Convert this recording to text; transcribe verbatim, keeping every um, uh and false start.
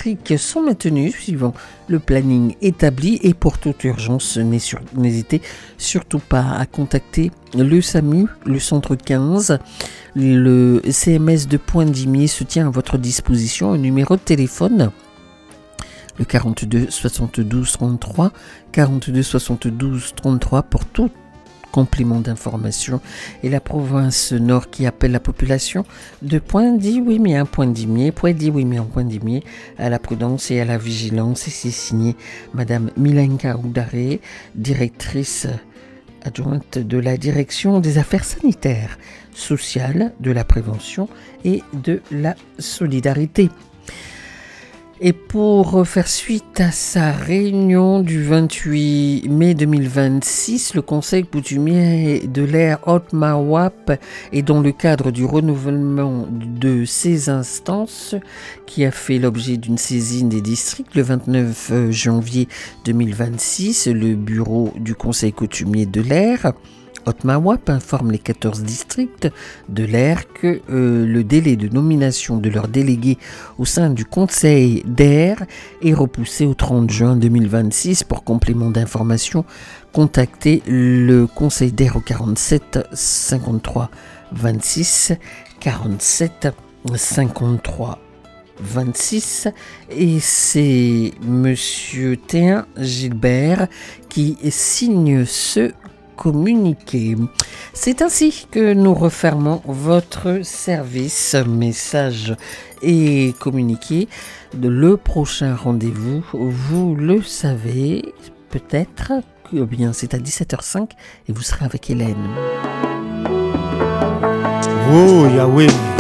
électriques sont maintenus suivant le planning établi et pour toute urgence, n'hésitez surtout pas à contacter le SAMU, le centre quinze. Le C M S de Poindimier se tient à votre disposition, un numéro de téléphone, le quarante-deux soixante-douze trente-trois, quarante-deux soixante-douze trente-trois pour tout complément d'information, et la province Nord qui appelle la population de Poindimier, Poindimier, Poindimier, Poindimier, à la prudence et à la vigilance. Et c'est signé Madame Milenka Oudaré, directrice adjointe de la direction des affaires sanitaires, sociales, de la prévention et de la solidarité. Et pour faire suite à sa réunion du vingt-huit mai deux mille vingt-six, le Conseil coutumier de l'air Haute-Mawap est dans le cadre du renouvellement de ses instances qui a fait l'objet d'une saisine des districts. Le vingt-neuf janvier deux mille vingt-six, le bureau du Conseil coutumier de l'air Haute-Mawap informe les quatorze districts de l'air que euh, le délai de nomination de leurs délégués au sein du Conseil d'air est repoussé au trente juin deux mille vingt-six. Pour complément d'information, contactez le Conseil d'air au quarante-sept cinquante-trois vingt-six, quarante-sept cinquante-trois vingt-six, et c'est Monsieur Théin Gilbert qui signe ce communiqué. C'est ainsi que nous refermons votre service message et communiqué. Le prochain rendez-vous, vous le savez peut-être, que eh bien c'est à dix-sept heures cinq et vous serez avec Hélène. Oh Yahweh.